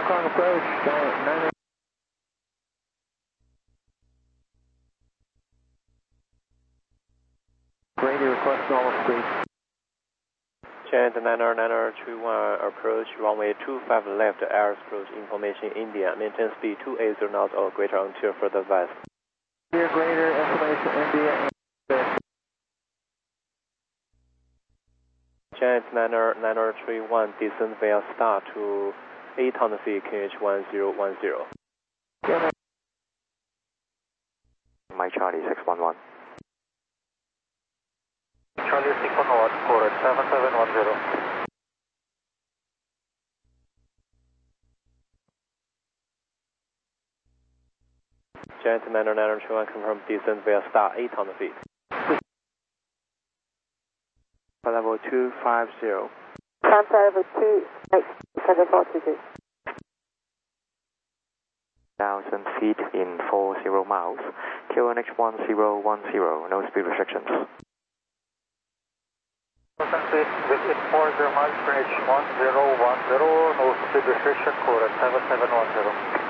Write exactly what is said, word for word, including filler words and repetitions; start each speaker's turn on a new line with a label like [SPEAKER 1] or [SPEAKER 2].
[SPEAKER 1] Kong approach, nine. Brady request normal speed.
[SPEAKER 2] Chant niner niner two one approach runway two five left air approach information India. Maintain speed two eighty knots or greater until further advice.
[SPEAKER 1] Here greater information India.
[SPEAKER 2] Chant niner niner three one descend via star to eight hundred feet K H one zero one zero.
[SPEAKER 1] Yeah,
[SPEAKER 2] Mike Charlie six one one.
[SPEAKER 3] Charlie six one one, quarter seven seven one zero.
[SPEAKER 2] Chant niner niner two one confirm descend via star eight hundred feet. Level two five zero.
[SPEAKER 4] Transfer over two eight seven altitude.
[SPEAKER 2] Thousand feet in four zero miles. Q N H one zero one zero. No speed restrictions.
[SPEAKER 3] Thousand feet within four zero miles, Greenwich one zero one zero. No speed restriction. Quarter seven seven one zero.